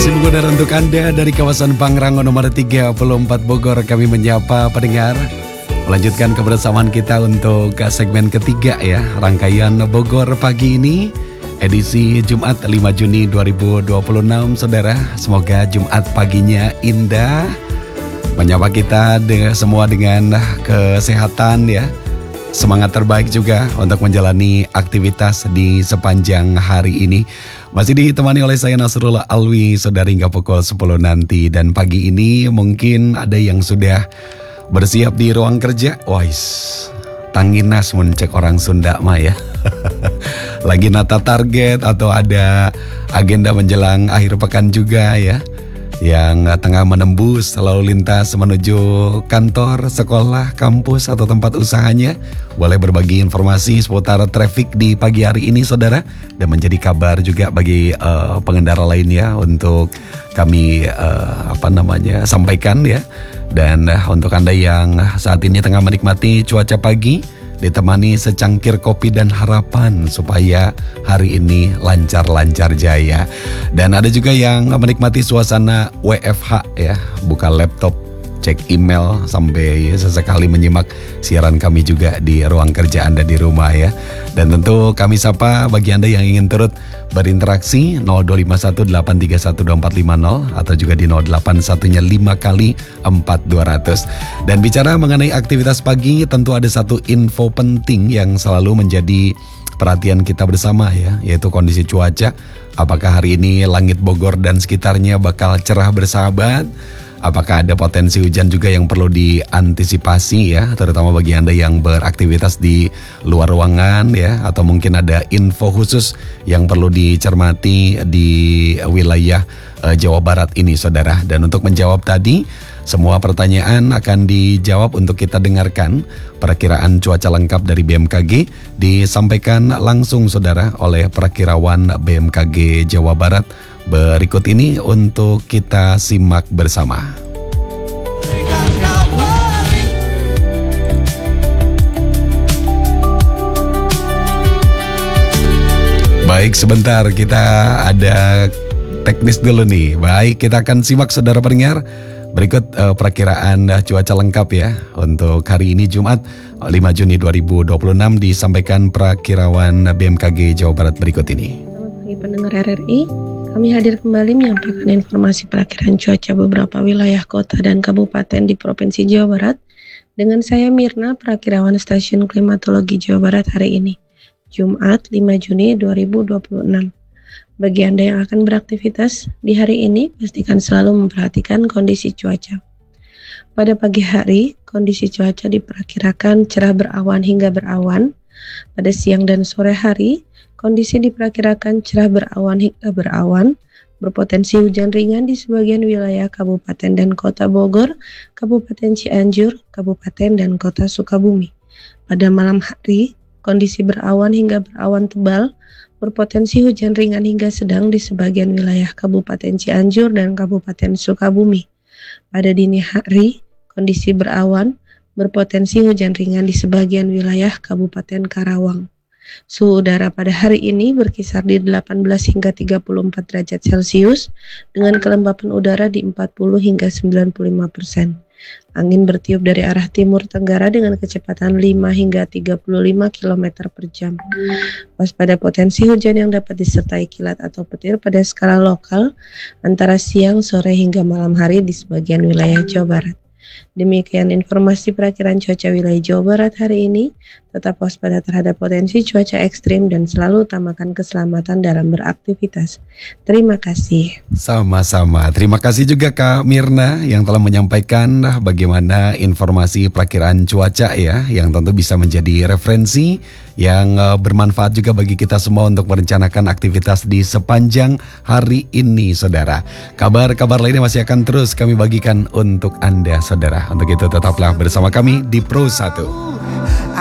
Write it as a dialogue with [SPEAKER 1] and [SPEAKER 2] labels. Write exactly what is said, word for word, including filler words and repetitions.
[SPEAKER 1] Masih mengudara untuk Anda dari kawasan Pangrango nomor tiga puluh empat Bogor. Kami menyapa pendengar, melanjutkan kebersamaan kita untuk segmen ketiga ya, rangkaian Bogor pagi ini, edisi Jumat lima Juni dua ribu dua puluh enam. Saudara, semoga Jumat paginya indah, menyapa kita dengan, semua dengan kesehatan ya. Semangat terbaik juga untuk menjalani aktivitas di sepanjang hari ini. Masih ditemani oleh saya Nasrullah Alwi, saudara, hingga pukul sepuluh nanti. Dan pagi ini mungkin ada yang sudah bersiap di ruang kerja. Wais, tanginas mencek orang Sunda mah ya. Lagi nata target atau ada agenda menjelang akhir pekan juga ya, yang tengah menembus lalu lintas menuju kantor, sekolah, kampus, atau tempat usahanya. Boleh berbagi informasi seputar traffic di pagi hari ini, saudara. Dan menjadi kabar juga bagi uh, pengendara lainnya untuk kami uh, apa namanya sampaikan ya. Dan uh, untuk Anda yang saat ini tengah menikmati cuaca pagi, ditemani secangkir kopi dan harapan supaya hari ini lancar-lancar jaya. Dan ada juga yang menikmati suasana W F H ya, buka laptop, cek email, sampai sesekali menyimak siaran kami juga di ruang kerja Anda di rumah ya. Dan tentu kami sapa bagi Anda yang ingin turut berinteraksi nol dua lima satu delapan tiga satu dua empat lima nol atau juga di nol delapan satunya lima kali empat dua ratus. Dan bicara mengenai aktivitas pagi, tentu ada satu info penting yang selalu menjadi perhatian kita bersama ya, yaitu kondisi cuaca. Apakah hari ini langit Bogor dan sekitarnya bakal cerah bersahabat? Apakah ada potensi hujan juga yang perlu diantisipasi ya, terutama bagi Anda yang beraktivitas di luar ruangan ya, atau mungkin ada info khusus yang perlu dicermati di wilayah uh, Jawa Barat ini, saudara. Dan untuk menjawab tadi, semua pertanyaan akan dijawab untuk kita dengarkan. Perakiraan cuaca lengkap dari B M K G disampaikan langsung, saudara, oleh perakirawan B M K G Jawa Barat. Berikut ini untuk kita simak bersama. Baik, sebentar kita ada teknis dulu nih. Baik, kita akan simak, saudara pendengar. Berikut uh, perakiraan uh, cuaca lengkap ya untuk hari ini Jumat lima Juni dua ribu dua puluh enam, disampaikan perakirawan B M K G Jawa Barat berikut ini.
[SPEAKER 2] Selamat pagi pendengar R R I. Kami hadir kembali menyampaikan informasi perakiraan cuaca beberapa wilayah kota dan kabupaten di Provinsi Jawa Barat. Dengan saya Mirna, perakirawan Stasiun Klimatologi Jawa Barat hari ini, Jumat lima Juni dua ribu dua puluh enam. Bagi Anda yang akan beraktivitas di hari ini, pastikan selalu memperhatikan kondisi cuaca. Pada pagi hari, kondisi cuaca diperkirakan cerah berawan hingga berawan. Pada siang dan sore hari, kondisi diperkirakan cerah berawan hingga berawan, berpotensi hujan ringan di sebagian wilayah Kabupaten dan Kota Bogor, Kabupaten Cianjur, Kabupaten dan Kota Sukabumi. Pada malam hari, kondisi berawan hingga berawan tebal, berpotensi hujan ringan hingga sedang di sebagian wilayah Kabupaten Cianjur dan Kabupaten Sukabumi. Pada dini hari, kondisi berawan, berpotensi hujan ringan di sebagian wilayah Kabupaten Karawang. Suhu udara pada hari ini berkisar di delapan belas hingga tiga puluh empat derajat Celcius dengan kelembapan udara di empat puluh hingga sembilan puluh lima persen. Angin bertiup dari arah timur tenggara dengan kecepatan lima hingga tiga puluh lima kilometer per jam. Waspada potensi hujan yang dapat disertai kilat atau petir pada skala lokal antara siang, sore hingga malam hari di sebagian wilayah Jawa Barat. Demikian informasi perakiraan cuaca wilayah Jawa Barat hari ini. Tetap waspada terhadap potensi cuaca ekstrim dan selalu utamakan keselamatan dalam beraktivitas. Terima kasih.
[SPEAKER 1] Sama-sama. Terima kasih juga Kak Mirna yang telah menyampaikan bagaimana informasi perakiraan cuaca ya, yang tentu bisa menjadi referensi yang bermanfaat juga bagi kita semua untuk merencanakan aktivitas di sepanjang hari ini, saudara. Kabar-kabar lainnya masih akan terus kami bagikan untuk Anda, saudara. Untuk itu tetaplah bersama kami di Pro satu.